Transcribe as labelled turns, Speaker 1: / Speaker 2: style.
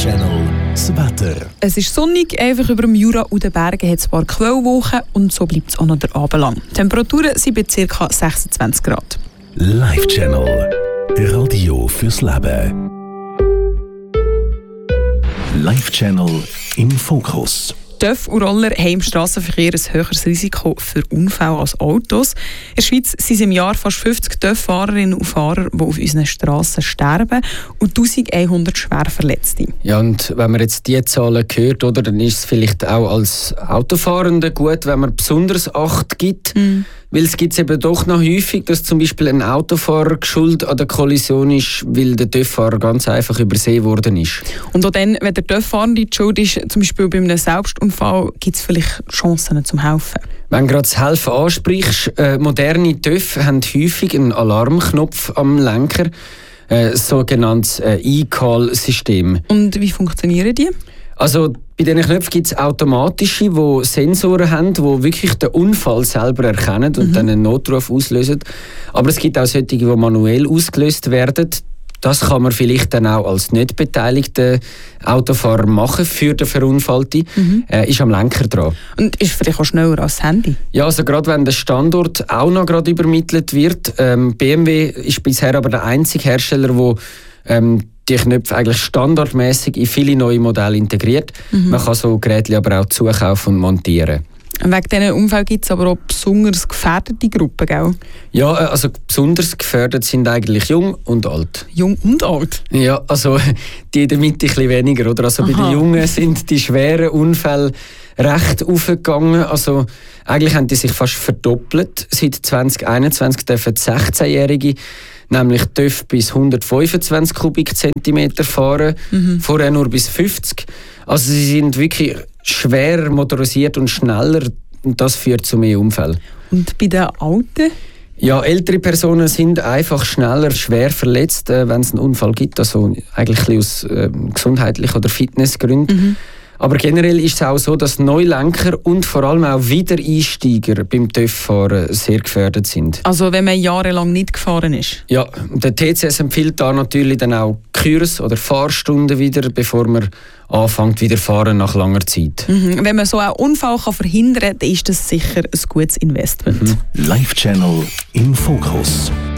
Speaker 1: Channel das Wetter.
Speaker 2: Es ist sonnig, einfach über dem Jura und den Bergen hat es ein paar Quellwolken und so bleibt es auch noch der Abend lang. Die Temperaturen sind bei ca. 26 Grad.
Speaker 1: Live Channel. Radio fürs Leben. Live Channel im Fokus.
Speaker 2: TÜV und Roller haben im Strassenverkehr ein höheres Risiko für Unfälle als Autos. In der Schweiz sind es im Jahr fast 50 TÜV-Fahrerinnen und Fahrer, die auf unseren Strassen sterben und 1100 Schwerverletzte.
Speaker 3: Ja, und wenn man jetzt diese Zahlen hört, oder, dann ist es vielleicht auch als Autofahrende gut, wenn man besonders Acht gibt. Weil es gibt eben doch noch häufig, dass zum Beispiel ein Autofahrer schuld an der Kollision ist, weil der TÜV-Fahrer ganz einfach übersehen worden ist.
Speaker 2: Und auch dann, wenn der TÜV-Fahrende die Schuld ist, zum Beispiel bei einem Selbstunfall, gibt es vielleicht Chancen zum Helfen.
Speaker 3: Wenn du gerade das Helfen ansprichst, moderne TÜV haben häufig einen Alarmknopf am Lenker, sogenanntes E-Call-System.
Speaker 2: Und wie funktionieren die?
Speaker 3: Also bei diesen Knöpfen gibt es automatische, die Sensoren haben, die wirklich den Unfall selber erkennen und dann einen Notruf auslösen. Aber es gibt auch solche, die manuell ausgelöst werden. Das kann man vielleicht dann auch als nicht beteiligter Autofahrer machen für den Verunfallten. Ist am Lenker dran.
Speaker 2: Und ist vielleicht auch schneller als das Handy?
Speaker 3: Ja, also gerade wenn der Standort auch noch gerade übermittelt wird. BMW ist bisher aber der einzige Hersteller, der die Knöpfe eigentlich standardmäßig in viele neue Modelle integriert. Man kann so Geräte aber auch zukaufen und montieren.
Speaker 2: Wegen diesen Unfällen gibt es aber auch besonders gefährdete Gruppen, gell?
Speaker 3: Ja, also besonders gefährdet sind eigentlich jung und alt.
Speaker 2: Jung und alt?
Speaker 3: Ja, also die in der Mitte ein bisschen weniger, oder? Also bei den Jungen sind die schweren Unfälle recht aufgegangen. Also eigentlich haben die sich fast verdoppelt. Seit 2021 dürfen 16-Jährige nämlich TÜV bis 125 Kubikzentimeter fahren, vorher nur bis 50. Also sie sind wirklich schwerer motorisiert und schneller und das führt zu mehr Unfällen.
Speaker 2: Und bei den Alten?
Speaker 3: Ja, ältere Personen sind einfach schneller schwer verletzt, wenn es einen Unfall gibt, also eigentlich ein bisschen aus gesundheitlichen oder Fitnessgründen. Aber generell ist es auch so, dass Neulenker und vor allem auch Wiedereinsteiger beim TÜV-Fahren sehr gefährdet sind.
Speaker 2: Also wenn man jahrelang nicht gefahren ist?
Speaker 3: Ja, der TCS empfiehlt da natürlich dann auch Kurs oder Fahrstunden wieder, bevor man anfängt wieder fahren nach langer Zeit.
Speaker 2: Wenn man so einen Unfall verhindern kann, dann ist das sicher ein gutes Investment.
Speaker 1: Live Channel im Fokus.